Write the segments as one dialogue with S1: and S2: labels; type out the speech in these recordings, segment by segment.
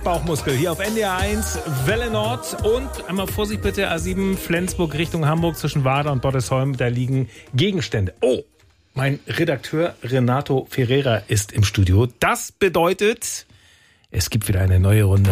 S1: Bauchmuskel hier auf NDR 1, Welle Nord und einmal Vorsicht bitte, A7 Flensburg Richtung Hamburg zwischen Wader und Bottesholm, da liegen Gegenstände. Oh, mein Redakteur Renato Ferreira ist im Studio. Das bedeutet, es gibt wieder eine neue Runde.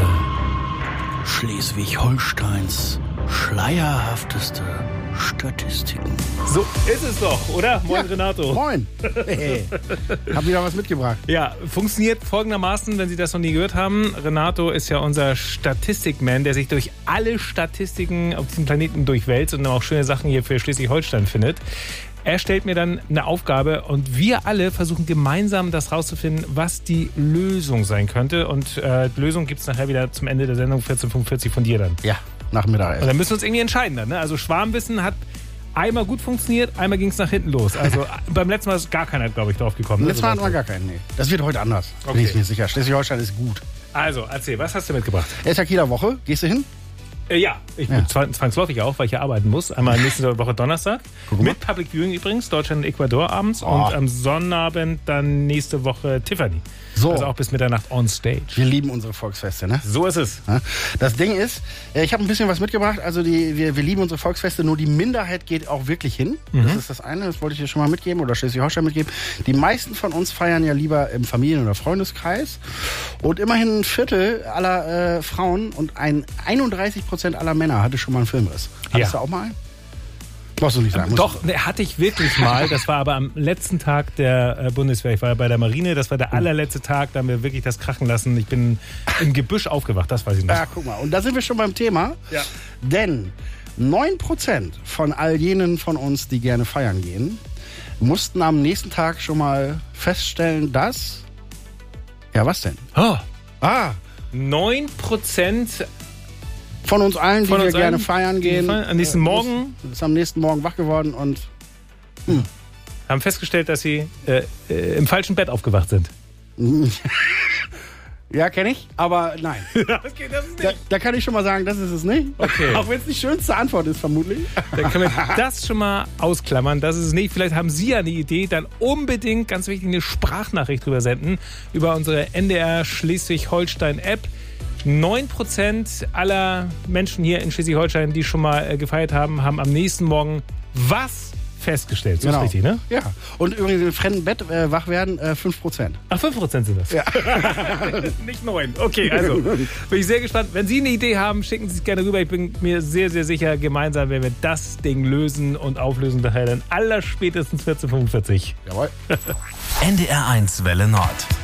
S2: Schleswig-Holsteins schleierhafteste Statistiken.
S1: So ist es doch, oder? Moin, ja, Renato.
S2: Moin. Hey. Hab wieder was mitgebracht.
S1: Ja, funktioniert folgendermaßen, wenn Sie das noch nie gehört haben. Renato ist ja unser Statistikman, der sich durch alle Statistiken auf diesem Planeten durchwälzt und auch schöne Sachen hier für Schleswig-Holstein findet. Er stellt mir dann eine Aufgabe und wir alle versuchen gemeinsam das rauszufinden, was die Lösung sein könnte. Und die Lösung gibt es nachher wieder zum Ende der Sendung 14:45 von dir dann.
S2: Ja, nach Mittag.
S1: Und dann müssen wir uns irgendwie entscheiden dann, ne? Also Schwarmwissen hat einmal gut funktioniert, einmal ging es nach hinten los. Also beim letzten Mal ist gar keiner, glaube ich, drauf gekommen.
S2: Letztes Mal hatten wir gar keinen, nee. Das wird heute anders, bin ich mir sicher. Schleswig-Holstein ist gut.
S1: Also, erzähl, was hast du mitgebracht?
S2: Erster Kieler Woche, gehst du hin?
S1: Ja, ich bin zwangsläufig auch, weil ich ja arbeiten muss. Einmal nächste Woche Donnerstag. Mit Public Viewing übrigens, Deutschland und Ecuador abends. Und am Sonnabend dann nächste Woche Tiffany. So. Also auch bis Mitternacht on stage.
S2: Wir lieben unsere Volksfeste, ne?
S1: So ist es.
S2: Das Ding ist, ich habe ein bisschen was mitgebracht. Also wir lieben unsere Volksfeste, nur die Minderheit geht auch wirklich hin. Das ist das eine, das wollte ich dir schon mal mitgeben oder Schleswig-Holstein mitgeben. Die meisten von uns feiern ja lieber im Familien- oder Freundeskreis. Und immerhin ein Viertel aller Frauen und 31% aller Männer hatte schon mal einen Filmriss. Hattest du auch mal einen? Brauchst du nicht sagen.
S1: Doch, hatte ich wirklich mal. Das war aber am letzten Tag der Bundeswehr. Ich war ja bei der Marine. Das war der allerletzte Tag. Da haben wir wirklich das krachen lassen. Ich bin im Gebüsch aufgewacht. Das weiß ich noch.
S2: Ja, guck mal. Und da sind wir schon beim Thema.
S1: Ja.
S2: Denn 9% von all jenen von uns, die gerne feiern gehen, mussten am nächsten Tag schon mal feststellen, dass... Ja, was denn?
S1: 9%
S2: von uns allen, die wir gerne feiern gehen.
S1: Am nächsten Morgen?
S2: Ist am nächsten Morgen wach geworden und...
S1: haben festgestellt, dass sie im falschen Bett aufgewacht sind.
S2: Ja, kenne ich, aber nein.
S1: Okay, das ist nicht.
S2: Da kann ich schon mal sagen, das ist es nicht.
S1: Okay.
S2: Auch wenn es die schönste Antwort ist, vermutlich.
S1: Dann können wir das schon mal ausklammern. Das ist es nicht. Vielleicht haben Sie ja eine Idee. Dann unbedingt, ganz wichtig, eine Sprachnachricht drüber senden. Über unsere NDR Schleswig-Holstein-App. 9% aller Menschen hier in Schleswig-Holstein, die schon mal gefeiert haben, haben am nächsten Morgen was festgestellt. So ist richtig, ne?
S2: Ja. Und übrigens im fremden Bett wach werden 5%.
S1: Ach, 5% sind das?
S2: Ja.
S1: Nicht 9. Okay, also bin ich sehr gespannt. Wenn Sie eine Idee haben, schicken Sie es gerne rüber. Ich bin mir sehr, sehr sicher, gemeinsam werden wir das Ding lösen und auflösen. Daher dann allerspätestens 14:45.
S2: Jawohl.
S3: NDR 1 Welle Nord.